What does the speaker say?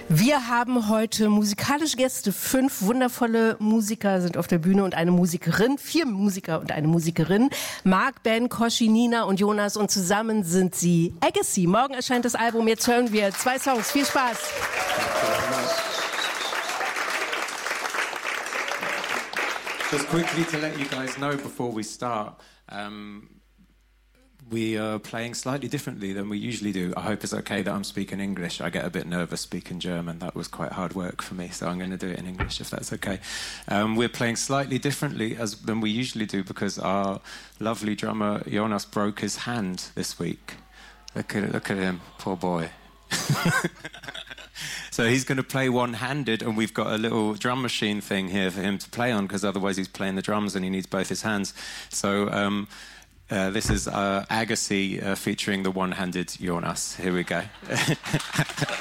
Wir haben heute musikalische Gäste. 5 wundervolle Musiker sind auf der Bühne und eine Musikerin. 4 Musiker und eine Musikerin. Marc, Ben, Koshi, Nina und Jonas. Und zusammen sind sie Agassi. Morgen erscheint das Album. Jetzt hören wir 2 Songs. Viel Spaß. Just quickly to let you guys know before we start, we are playing slightly differently than we usually do. I hope it's okay that I'm speaking English. I get a bit nervous speaking German. That was quite hard work for me, so I'm going to do it in English if that's okay. We're playing slightly differently than we usually do because our lovely drummer Jonas broke his hand this week. Look at him, poor boy. So he's going to play one-handed, and we've got a little drum machine thing here for him to play on because otherwise he's playing the drums and he needs both his hands. So this is Agassi featuring the one-handed Jonas. Here we go.